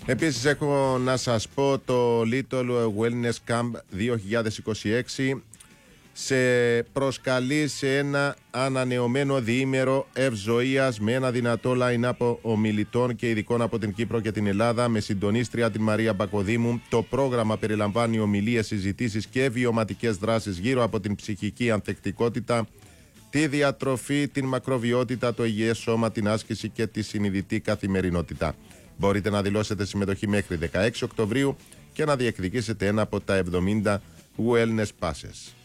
Επίσης έχω να σας πω το Little Wellness Camp 2026 σε προσκαλεί σε ένα ανανεωμένο διήμερο ευζοίας με ένα δυνατό line-up ομιλητών και ειδικών από την Κύπρο και την Ελλάδα, με συντονίστρια την Μαρία Μπακοδήμου. Το πρόγραμμα περιλαμβάνει ομιλίες, συζητήσεις και βιωματικές δράσεις γύρω από την ψυχική ανθεκτικότητα, τη διατροφή, την μακροβιότητα, το υγιές σώμα, την άσκηση και τη συνειδητή καθημερινότητα. Μπορείτε να δηλώσετε συμμετοχή μέχρι 16 Οκτωβρίου και να διεκδικήσετε ένα από τα 70 wellness passes.